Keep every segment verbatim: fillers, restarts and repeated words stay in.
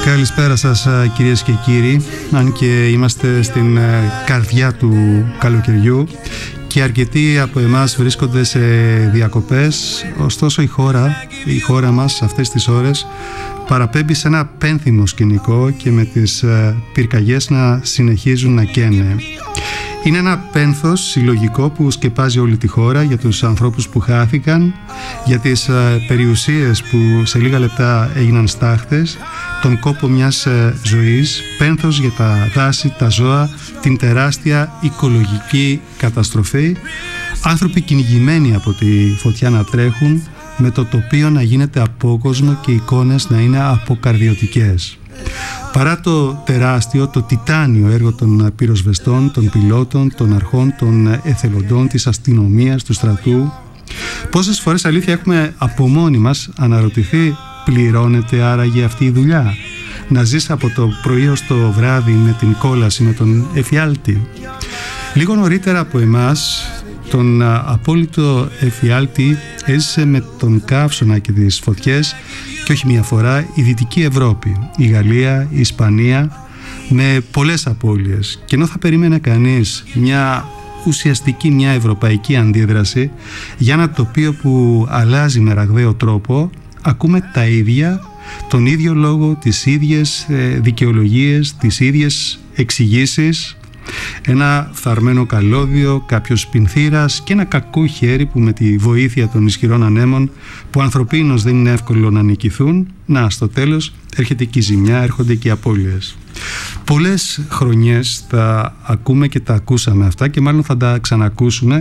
Καλησπέρα σας κυρίες και κύριοι. Αν και είμαστε στην καρδιά του καλοκαιριού και αρκετοί από εμάς βρίσκονται σε διακοπές, ωστόσο η χώρα, η χώρα μας αυτές τις ώρες παραπέμπει σε ένα πένθυμο σκηνικό και με τις πυρκαγιές να συνεχίζουν να καίνε. Είναι ένα πένθος συλλογικό που σκεπάζει όλη τη χώρα για τους ανθρώπους που χάθηκαν, για τις περιουσίες που σε λίγα λεπτά έγιναν στάχτες, τον κόπο μιας ζωής, πένθος για τα δάση, τα ζώα, την τεράστια οικολογική καταστροφή, άνθρωποι κυνηγημένοι από τη φωτιά να τρέχουν, με το τοπίο να γίνεται απόκοσμο και εικόνες να είναι αποκαρδιωτικές. Παρά το τεράστιο, το τιτάνιο έργο των πυροσβεστών, των πιλότων, των αρχών, των εθελοντών, της αστυνομίας, του στρατού, πόσες φορές αλήθεια έχουμε από μόνοι μας αναρωτηθεί, πληρώνεται άραγε αυτή η δουλειά? Να ζεις από το πρωί ως το βράδυ με την κόλαση, με τον εφιάλτη? Λίγο νωρίτερα από εμάς, τον απόλυτο εφιάλτη έζησε με τον καύσωνα και τις φωτιές, και όχι μία φορά, η Δυτική Ευρώπη, η Γαλλία, η Ισπανία, με πολλές απώλειες. Και ενώ θα περίμενε κανείς μια ουσιαστική, μια ευρωπαϊκή αντίδραση για ένα τοπίο που αλλάζει με ραγδαίο τρόπο, ακούμε τα ίδια, τον ίδιο λόγο, τις ίδιες δικαιολογίες, τις ίδιες εξηγήσεις. Ένα φθαρμένο καλώδιο, κάποιος πινθύρας και ένα κακό χέρι που με τη βοήθεια των ισχυρών ανέμων, που ανθρωπίνως δεν είναι εύκολο να νικηθούν, να στο τέλος έρχεται και η ζημιά, έρχονται και οι απώλειες. Πολλές χρονιές τα ακούμε και τα ακούσαμε αυτά και μάλλον θα τα ξανακούσουμε,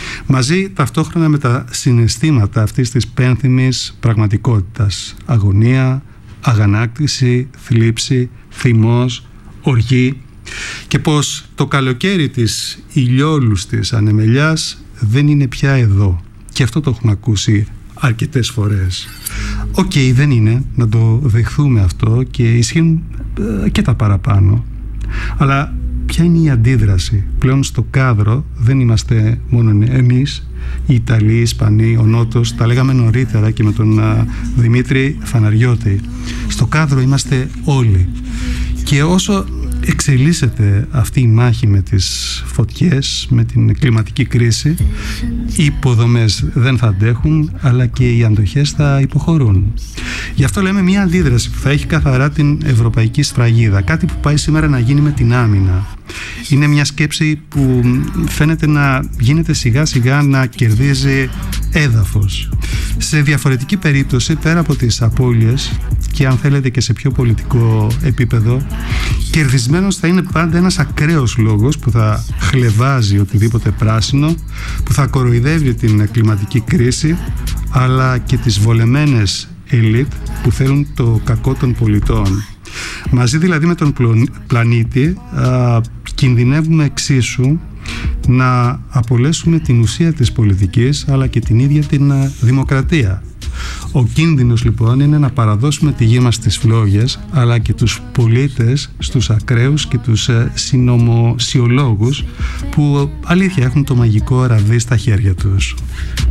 μαζί ταυτόχρονα με τα συναισθήματα αυτής της πένθυμης πραγματικότητας. Αγωνία, αγανάκτηση, θλίψη, θυμός, οργή, και πως το καλοκαίρι της ηλιόλουστης ανεμελιάς δεν είναι πια εδώ. Και αυτό το έχουμε ακούσει αρκετές φορές. Οκ, okay, δεν είναι, να το δεχθούμε αυτό, και ισχύουν και τα παραπάνω. Αλλά ποια είναι η αντίδραση? Πλέον στο κάδρο δεν είμαστε μόνο εμείς, οι Ιταλοί, οι Ισπανοί, ο Νότος, τα λέγαμε νωρίτερα και με τον Δημήτρη Φαναριώτη. Στο κάδρο είμαστε όλοι. Και όσο εξελίσσεται αυτή η μάχη με τις φωτιές, με την κλιματική κρίση, οι υποδομές δεν θα αντέχουν, αλλά και οι αντοχές θα υποχωρούν. Γι' αυτό λέμε μια αντίδραση που θα έχει καθαρά την ευρωπαϊκή σφραγίδα, κάτι που πάει σήμερα να γίνει με την άμυνα. Είναι μια σκέψη που φαίνεται να γίνεται σιγά σιγά να κερδίζει έδαφος. Σε διαφορετική περίπτωση, πέρα από τις απώλειες και αν θέλετε και σε πιο πολιτικό επίπεδο, κερδισμένος θα είναι πάντα ένας ακραίος λόγος που θα χλευάζει οτιδήποτε πράσινο, που θα κοροϊδεύει την κλιματική κρίση, αλλά και τις βολεμένες ελίτ που θέλουν το κακό των πολιτών. Μαζί δηλαδή με τον πλανήτη α, κινδυνεύουμε εξίσου να απολέσουμε την ουσία της πολιτικής, αλλά και την ίδια την α, δημοκρατία. Ο κίνδυνος λοιπόν είναι να παραδώσουμε τη γη μας στις φλόγες, αλλά και τους πολίτες στους ακραίους και τους ε, συνωμοσιολόγους που αλήθεια έχουν το μαγικό ραβδί στα χέρια τους.